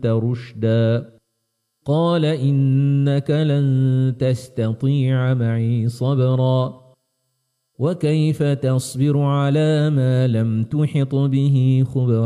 رشدا قال إنك لن تستطيع معي صبرا وكيف تصبر على ما لم تحط به خبرا